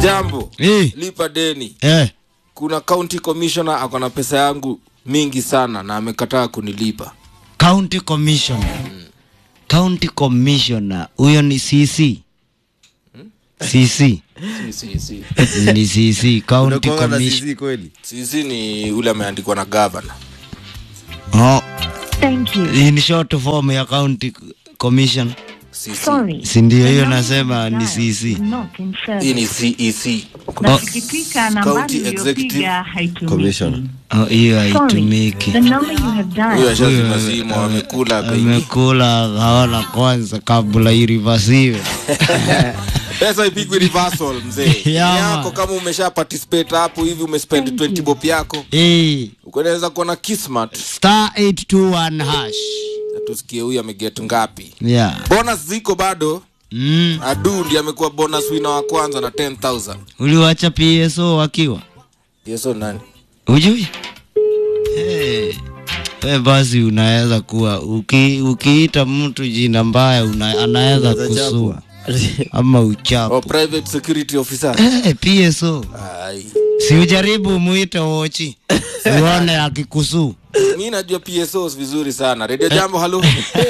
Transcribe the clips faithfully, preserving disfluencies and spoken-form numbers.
Jambo, eh. lipa deni. Eh. Kuna county commissioner akona pesa yangu mingi sana na amekataa kunilipa. County commissioner. Hmm. County commissioner. Huyo ni C C. Hmm? C C. C C. Ni C C. County commissioner. Kweli. C C ni ule ameandikwa na governor. Oh. Thank you. In short form ya county commission. C C. Sorry. Si ndio hiyo nasema ni C C. Hii ni C E C. Na sikipika nambari uliyopiga haitumiki. Oh, hiyo haitumiki. The number you have dialed. Huyo shazi mazimu wamekula amekula hawana kwanza kabla irivasiwe. Pesa ipigwe reversal mzee. Yako kama umesha participate hapo hivi umespend twenty bob yako. Eh. Unaweza kuona Kismat star eight two one hash. Tusikie huyu ameget ngapi. Yeah. Bonus ziko bado. Mm. Adu ndiye amekuwa bonus winner wa kwanza na ten thousand. Uliwacha P S O wakiwa? P S O nani? Ujui? Eh. Hey, basi unaweza kuwa uki, ukiita mtu jina mbaya una, anaweza kusua ama uchapo. O private security officer. Eh, P S O. Ai. Si ujaribu muite wochi. Uone akikusu. Mimi najua P S Os vizuri sana. Radio Jambo, halo.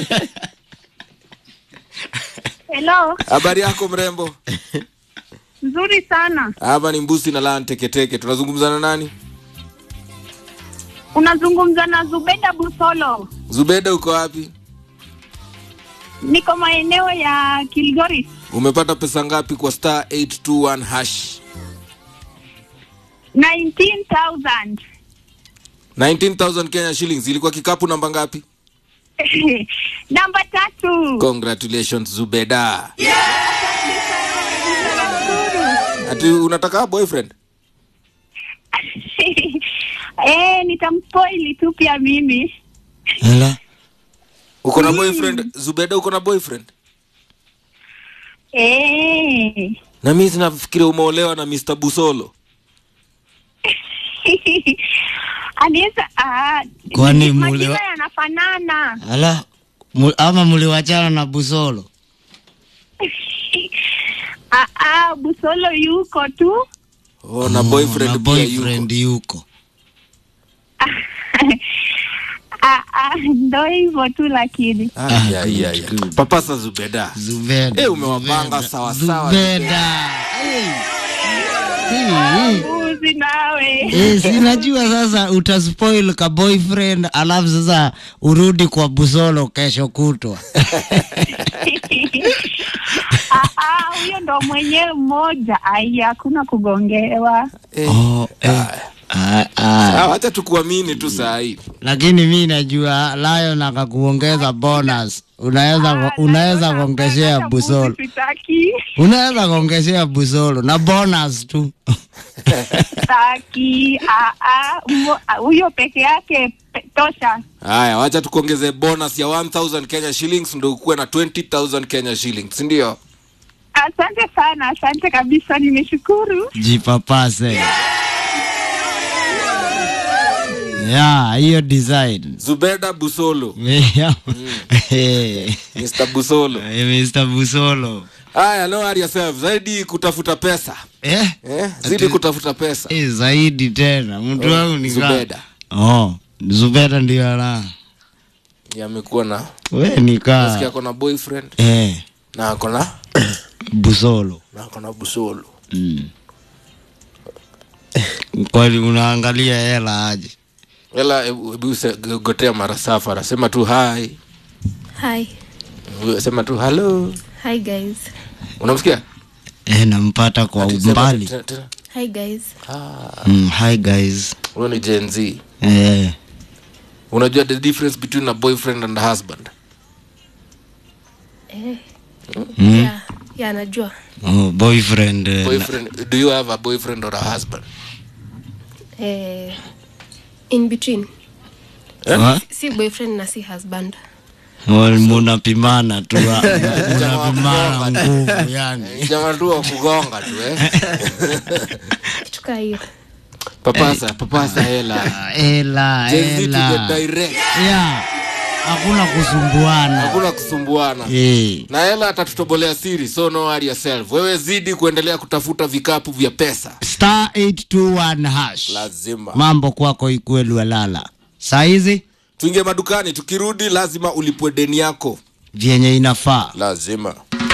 Hello. Habari yako mrembo? Nzuri sana. Hapa ni Mbusi na Lan Teketeke. Tunazungumza na nani? Unazungumza na Zubeda Busolo. Zubeda uko wapi? Niko maeneo ya Kilgoris. Umepata pesa ngapi kwa star eight two one hash? nineteen thousand. nineteen thousand Kenya shillings. Ilikuwa kikapu namba ngapi? Namba tatu. Congratulations Zubeda. Yeah! Ati unataka boyfriend? Eh, nitampoili tu pia mimi. Hala. Uko na boyfriend? Zubeda uko na boyfriend? Eh. Na mimi sinafikiria umeolewa na Mister Busolo. Anisa ah, kwani mule yanafanana. Hala. Mul, ama muliwachana na Busolo? Ah ah, Busolo yuko tu. Oh, na boyfriend, na boyfriend yuko. Ah ah, ndo hivyo tu lakini. Ah, ya ya ya. Papa sa Zubeda. Zubeda. Eh, umewapanga sawa sawa. Zubeda. Eh. Uzi nawe. Eh, sinajua sasa utaspoil ka boyfriend alafu sasa urudi kwa Busolo kesho kutwa. Ah ah, huyo ndo mwenyewe mmoja. Ai, hakuna kugongewa. Eh. Oh, eh. Ah, ah. Sawa, acha tukuamini tu saa hii. Lakini mimi najua Lion akakuongeza bonus. Unaweza ah, unaweza kuongezea Busolo. Unaweza kuongezea Busolo na bonus tu. Taki ah ah, huyo peke yake tosha. Haya, acha tukuongeze bonus ya one thousand Kenya shillings ndio ukuwe na twenty thousand Kenya shillings, ndio? Asante sana, asante kabisa, nimeshukuru. Jipapase. Yeah, hiyo design. Zubeda Busolo. Yeah. Mister Busolo. Eh, Mister Busolo. Haya, no worry yourself. Zaidi kutafuta pesa. Eh? Eh, zaidi kutafuta pesa. Eh, zaidi tena. Mtu oh, wangu ni Zubeda. Oh, Zubeda ndio ala. Yamekuwa na wewe nikaa. Nasikia kuna boyfriend. Eh. Na akona Busolo. Na akona Busolo. Mm. Kwani unaangalia hela aje? Hela hebu gotea mara safara. Sema tu hi. Hi. Sema tu hello. Hi guys. Unamsikia? Eh, nampata kwa umbali. Hi guys. Ah. Mm, hi guys. Wewe ni Gen Z. Eh. Unajua the difference between a boyfriend and a husband? Eh. Mm. Yeah, yeah, najua. Oh, boyfriend. Uh, boyfriend. Do you have a boyfriend or a husband? Eh, in between. Eh? Si boyfriend na si husband. Wal muna pimana tu. Muna pimana nguvu yani. Jamaa tu wa kugonga tu eh. Kitu hiyo. Papasa, papasa hela. Hela, hela. Just direct. Yeah. hakuna kusumbuana. Hakuna kusumbuana. Eh. Na hela atatutobolea siri, so no worry yourself. Wewe zidi kuendelea kutafuta vikapu vya pesa. Star eight two one hash. Lazima. Mambo kwako ikuwe lwelala. Saa hizi tuingie madukani, tukirudi lazima ulipwe deni yako vyenye inafaa. Lazima.